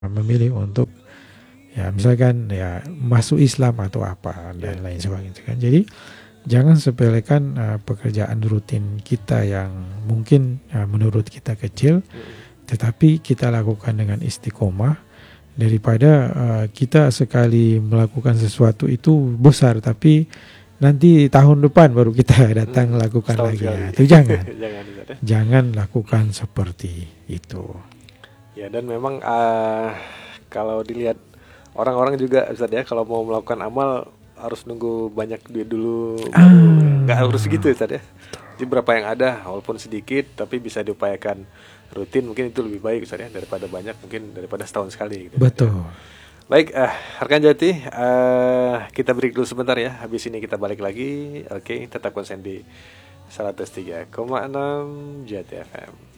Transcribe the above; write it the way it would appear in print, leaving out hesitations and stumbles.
memilih untuk ya misalkan ya masuk Islam atau apa dan lain sebagainya kan. Jadi jangan sepelekan pekerjaan rutin kita yang mungkin menurut kita kecil, tetapi kita lakukan dengan istiqomah daripada kita sekali melakukan sesuatu itu besar tapi nanti tahun depan baru kita datang lakukan lagi. Ya, itu jangan. Jangan lakukan seperti itu. Ya, dan memang kalau dilihat orang-orang juga Ustaz ya, kalau mau melakukan amal harus nunggu banyak duit dulu, nggak harus gitu Ustaz ya. Jadi berapa yang ada walaupun sedikit tapi bisa diupayakan rutin, mungkin itu lebih baik Ustaz ya, daripada banyak, mungkin daripada setahun sekali gitu. Betul. Baik, rekan Jati, kita break dulu sebentar ya. Habis ini kita balik lagi. Oke, tetap konsen di 103,6 Jati FM.